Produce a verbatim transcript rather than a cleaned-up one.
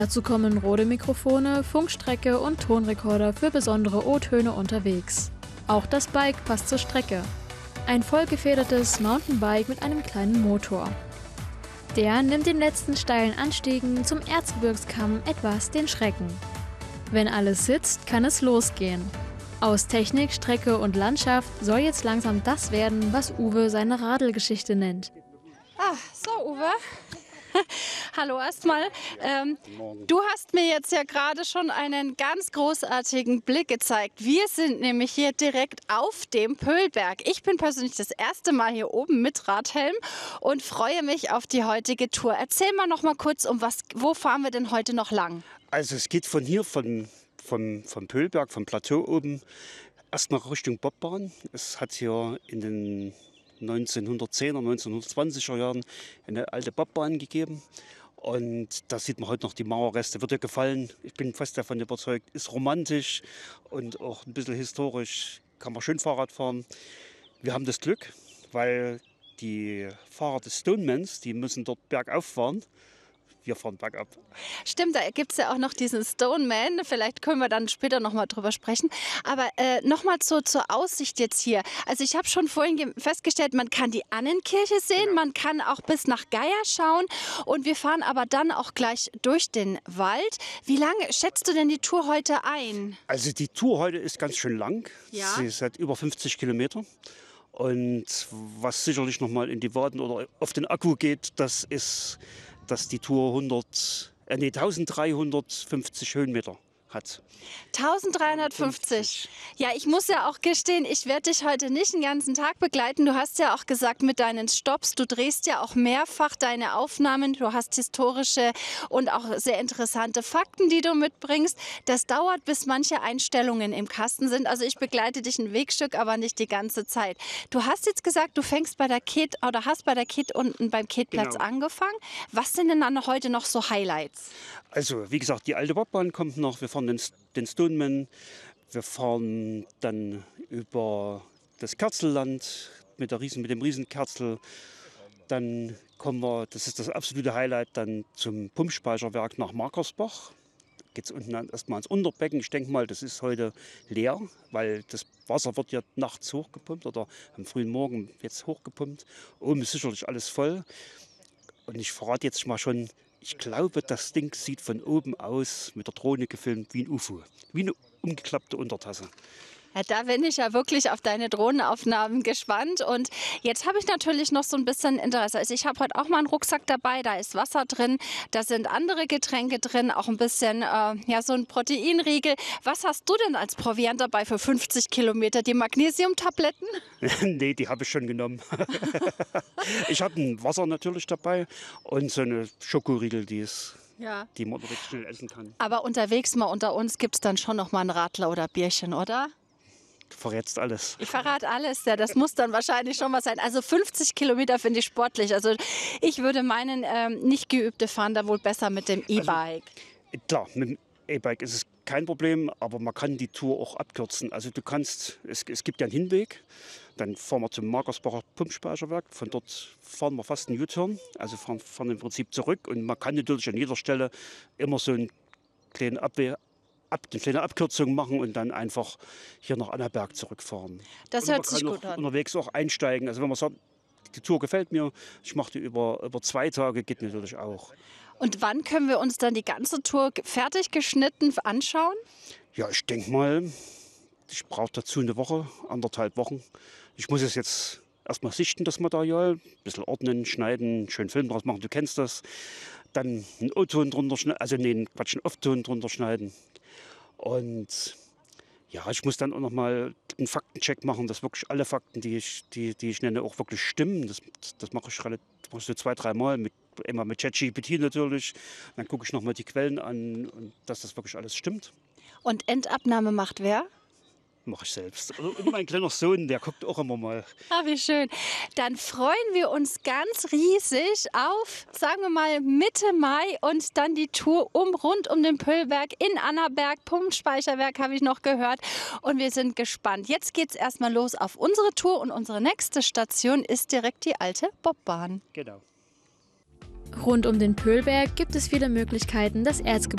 Dazu kommen Rode-Mikrofone, Funkstrecke und Tonrekorder für besondere O-Töne unterwegs. Auch das Bike passt zur Strecke. Ein vollgefedertes Mountainbike mit einem kleinen Motor. Der nimmt den letzten steilen Anstiegen zum Erzgebirgskamm etwas den Schrecken. Wenn alles sitzt, kann es losgehen. Aus Technik, Strecke und Landschaft soll jetzt langsam das werden, was Uwe seine Radelgeschichte nennt. Ah, so Uwe. Hallo erstmal. Ähm, du hast mir jetzt ja gerade schon einen ganz großartigen Blick gezeigt. Wir sind nämlich hier direkt auf dem Pöhlberg. Ich bin persönlich das erste Mal hier oben mit Radhelm und freue mich auf die heutige Tour. Erzähl mal noch mal kurz, um was, wo fahren wir denn heute noch lang? Also es geht von hier, von, vom, vom Pöhlberg, vom Plateau oben, erstmal Richtung Bobbahn. Es hat hier in den neunzehnhundertzehner, neunzehnhundertzwanziger Jahren eine alte Bobbahn gegeben. Und da sieht man heute noch die Mauerreste. Wird dir gefallen. Ich bin fest davon überzeugt. Ist romantisch und auch ein bisschen historisch. Kann man schön Fahrrad fahren. Wir haben das Glück, weil die Fahrer des Stonemans, die müssen dort bergauf fahren. Wir fahren bergab. Stimmt, da gibt es ja auch noch diesen Stoneman. Vielleicht können wir dann später noch mal drüber sprechen. Aber äh, noch mal zu, zur Aussicht jetzt hier. Also ich habe schon vorhin festgestellt, man kann die Annenkirche sehen, genau. Man kann auch bis nach Geier schauen. Und wir fahren aber dann auch gleich durch den Wald. Wie lange schätzt du denn die Tour heute ein? Also die Tour heute ist ganz schön lang. Ja. Sie ist halt über fünfzig Kilometer. Und was sicherlich noch mal in die Waden oder auf den Akku geht, das ist, dass die Tour hundert, äh, nee, dreizehnhundertfünfzig Höhenmeter hat. dreizehnhundertfünfzig. Ja, ich muss ja auch gestehen, ich werde dich heute nicht den ganzen Tag begleiten. Du hast ja auch gesagt, mit deinen Stops, du drehst ja auch mehrfach deine Aufnahmen. Du hast historische und auch sehr interessante Fakten, die du mitbringst. Das dauert, bis manche Einstellungen im Kasten sind. Also ich begleite dich ein Wegstück, aber nicht die ganze Zeit. Du hast jetzt gesagt, du fängst bei der Ket oder hast bei der Ket unten beim Ketplatz Genau. angefangen. Was sind denn dann heute noch so Highlights? Also wie gesagt, die alte Bobbahn kommt noch. Wir fahren den, den Stoneman. Wir fahren dann über das Kerzelland mit, der Riesen, mit dem Riesenkerzel. Dann kommen wir, das ist das absolute Highlight, dann zum Pumpspeicherwerk nach Markersbach. Geht es unten erstmal ins Unterbecken. Ich denke mal, das ist heute leer, weil das Wasser wird ja nachts hochgepumpt oder am frühen Morgen jetzt hochgepumpt. Oben ist sicherlich alles voll. Und ich verrate jetzt mal schon, ich glaube, das Ding sieht von oben aus, mit der Drohne gefilmt, wie ein U F O. Wie eine umgeklappte Untertasse. Ja, da bin ich ja wirklich auf deine Drohnenaufnahmen gespannt. Und jetzt habe ich natürlich noch so ein bisschen Interesse. Also ich habe heute auch mal einen Rucksack dabei, da ist Wasser drin, da sind andere Getränke drin, auch ein bisschen, äh, ja, so ein Proteinriegel. Was hast du denn als Proviant dabei für fünfzig Kilometer? Die Magnesiumtabletten? Nee, die habe ich schon genommen. Ich habe ein Wasser natürlich dabei und so eine Schokoriegel, die ist... Ja. Die man recht schnell essen kann. Aber unterwegs mal unter uns gibt es dann schon noch mal einen Radler oder Bierchen, oder? Du verrätst alles. Ich verrate alles, ja, das muss dann wahrscheinlich schon was sein. Also fünfzig Kilometer finde ich sportlich. Also ich würde meinen, ähm, nicht Geübte fahren da wohl besser mit dem E-Bike. Also, klar, mit dem E-Bike ist es kein Problem, aber man kann die Tour auch abkürzen. Also du kannst, es, es gibt ja einen Hinweg, dann fahren wir zum Markersbacher Pumpspeicherwerk, von dort fahren wir fast einen U-Turn, also fahren, fahren im Prinzip zurück und man kann natürlich an jeder Stelle immer so einen kleinen Abwehr, ab, eine kleine Abkürzung machen und dann einfach hier nach Annaberg zurückfahren. Das und hört sich gut an. Unterwegs auch einsteigen, also wenn man sagt, die Tour gefällt mir, ich mache die über, über zwei Tage, geht natürlich auch. Und wann können wir uns dann die ganze Tour fertig geschnitten anschauen? Ja, ich denke mal, ich brauche dazu eine Woche, anderthalb Wochen. Ich muss es jetzt erstmal sichten, das Material, ein bisschen ordnen, schneiden, schön Film draus machen, du kennst das. Dann einen O-Ton drunter schneiden, also nee, einen Quatsch, einen Off-Ton drunter schneiden. Und ja, ich muss dann auch noch mal einen Faktencheck machen, dass wirklich alle Fakten, die ich, die, die ich nenne, auch wirklich stimmen. Das, das mache ich relativ, das mache ich so zwei, dreimal, mit, immer mit ChatGPT natürlich. Dann gucke ich noch mal die Quellen an, und dass das wirklich alles stimmt. Und Endabnahme macht wer? Mache ich selbst. Und mein kleiner Sohn, der guckt auch immer mal. Ah, wie schön. Dann freuen wir uns ganz riesig auf, sagen wir mal, Mitte Mai und dann die Tour um rund um den Pöhlberg in Annaberg. Pumpspeicherwerk habe ich noch gehört und wir sind gespannt. Jetzt geht es erstmal los auf unsere Tour und unsere nächste Station ist direkt die alte Bobbahn. Genau. Rund um den Pöhlberg gibt es viele Möglichkeiten, das Erzgebirge